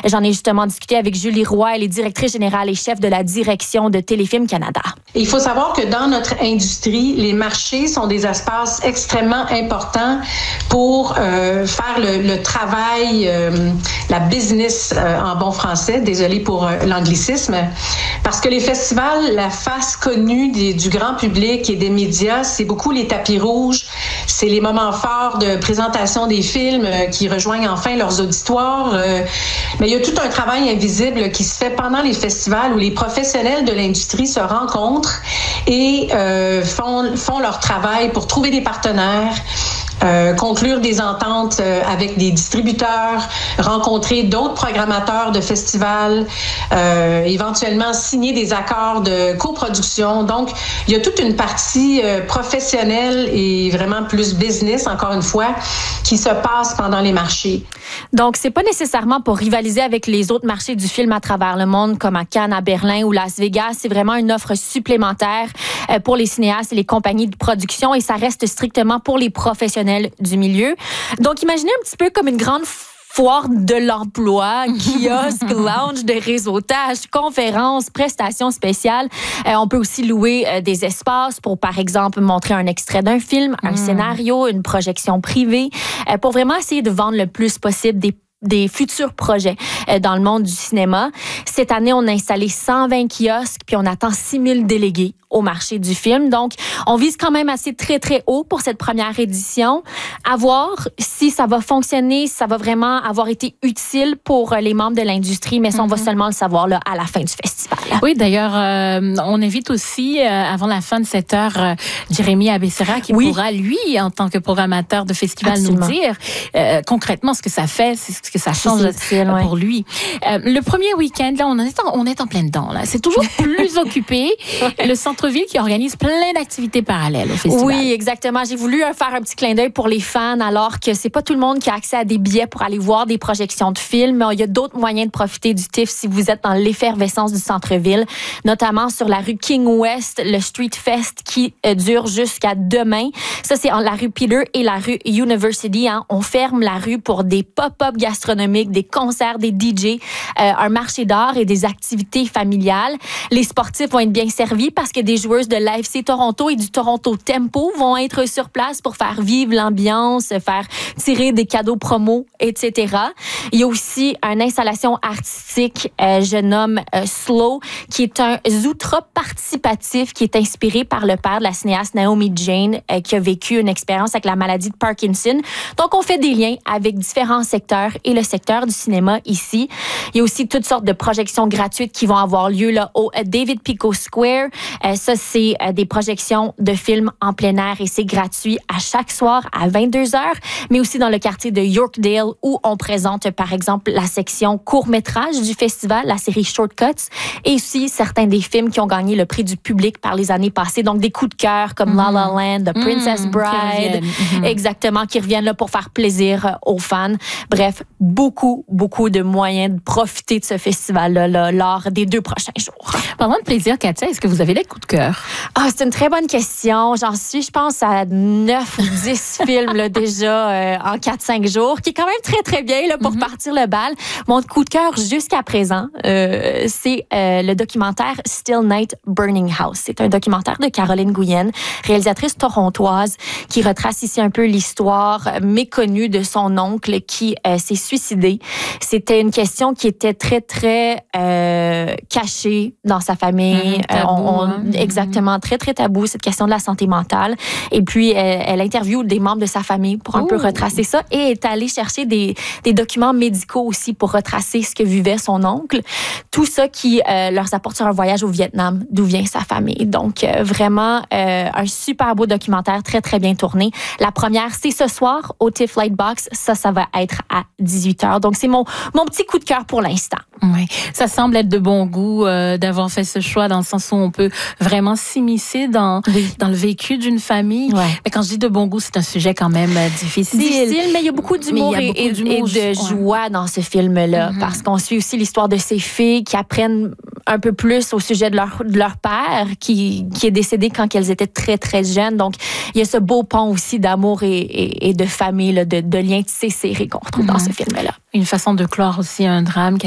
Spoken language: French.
J'en ai justement discuté avec Julie Roy, elle est directrice générale et chef de la direction de Téléfilm Canada. Il faut savoir que dans notre industrie, les marchés sont des espaces extrêmement importants pour faire le travail, la business en bon français, désolé pour l'anglicisme, parce que les festivals, la face connue du grand public et des médias, c'est beaucoup les tapis rouges, c'est les moments forts de présentation des films qui rejoignent enfin leurs auditoires, mais il y a tout un travail invisible qui se fait pendant les festivals où les professionnels de l'industrie se rencontrent et font leur travail pour trouver des partenaires, conclure des ententes avec des distributeurs, rencontrer d'autres programmateurs de festivals, éventuellement signer des accords de coproduction. Donc, il y a toute une partie professionnelle et vraiment plus business, encore une fois, qui se passe pendant les marchés. Donc, c'est pas nécessairement pour rivaliser avec les autres marchés du film à travers le monde, comme à Cannes, à Berlin ou Las Vegas. C'est vraiment une offre supplémentaire pour les cinéastes et les compagnies de production et ça reste strictement pour les professionnels du milieu. Donc, imaginez un petit peu comme une grande foire de l'emploi, kiosque, lounge de réseautage, conférences, prestations spéciales. On peut aussi louer des espaces pour, par exemple, montrer un extrait d'un film, un scénario, une projection privée, pour vraiment essayer de vendre le plus possible des futurs projets dans le monde du cinéma. Cette année, on a installé 120 kiosques, puis on attend 6 000 délégués au marché du film. Donc, on vise quand même assez très, très haut pour cette première édition. À voir si ça va fonctionner, si ça va vraiment avoir été utile pour les membres de l'industrie, mais ça, on va seulement le savoir là, à la fin du festival. Oui, d'ailleurs, on invite aussi, avant la fin de cette heure, Jérémy Abessera qui pourra, lui, en tant que programmateur de festival, nous dire concrètement ce que ça fait, ce que ça change pour lui. Le premier week-end, là, on est en plein dedans. Là. C'est toujours plus occupé. Le centre-ville qui organise plein d'activités parallèles au festival. Oui, exactement. J'ai voulu faire un petit clin d'œil pour les fans, alors que c'est pas tout le monde qui a accès à des billets pour aller voir des projections de films. Il y a d'autres moyens de profiter du TIFF si vous êtes dans l'effervescence du centre-ville, notamment sur la rue King West, le Street Fest qui dure jusqu'à demain. Ça, c'est la rue Peter et la rue University. On ferme la rue pour des pop-up gastronomiques, des concerts, des DJ, un marché d'art et des activités familiales. Les sportifs vont être bien servis parce que des joueuses de l'AFC Toronto et du Toronto Tempo vont être sur place pour faire vivre l'ambiance, faire tirer des cadeaux promos, etc. Il y a aussi une installation artistique, je nomme Slow, qui est un zootrope participatif qui est inspiré par le père de la cinéaste Naomi Jane, qui a vécu une expérience avec la maladie de Parkinson. Donc, on fait des liens avec différents secteurs et le secteur du cinéma ici. Il y a aussi toutes sortes de projections gratuites qui vont avoir lieu là, au David Pico Square. Ça, c'est des projections de films en plein air et c'est gratuit à chaque soir à 22h, mais aussi dans le quartier de Yorkdale où on présente, par exemple, la section court-métrage du festival, la série Shortcuts, et aussi certains des films qui ont gagné le prix du public par les années passées. Donc, des coups de cœur comme La La Land, The Princess Bride, exactement, qui reviennent là pour faire plaisir aux fans. Bref, beaucoup de moyens de profiter de ce festival-là lors des 2 prochains jours. Parlant de plaisir, Katia, est-ce que vous avez des coups de cœur? C'est une très bonne question. J'en suis, je pense, à 9 ou 10 films là, déjà en 4-5 jours, qui est quand même très, très bien là, pour partir le bal. Mon coup de cœur jusqu'à présent, c'est le documentaire Still Night, Burning House. C'est un documentaire de Caroline Guyenne, réalisatrice torontoise, qui retrace ici un peu l'histoire méconnue de son oncle qui s'est suicidé. C'était une question qui était très, très cachée dans sa famille. Exactement, très, très tabou, cette question de la santé mentale. Et puis, elle interviewe des membres de sa famille pour un peu retracer ça et est allée chercher des documents médicaux aussi pour retracer ce que vivait son oncle. Tout ça qui leur apporte sur un voyage au Vietnam, d'où vient sa famille. Donc, vraiment, un super beau documentaire, très, très bien tourné. La première, c'est ce soir au TIFF Lightbox. Ça va être à 18h. Donc, c'est mon petit coup de cœur pour l'instant. Oui, ça semble être de bon goût d'avoir fait ce choix dans le sens où on peut vraiment s'immiscer dans le vécu d'une famille. Ouais. Mais quand je dis de bon goût, c'est un sujet quand même difficile. Difficile, mais il y a beaucoup d'humour et de joie dans ce film-là. Parce qu'on suit aussi l'histoire de ces filles qui apprennent un peu plus au sujet de leur père qui est décédé quand elles étaient très, très jeunes. Donc, il y a ce beau pont aussi d'amour et de famille, là, de liens tissés serrés qu'on retrouve dans ce film-là. Une façon de clore aussi un drame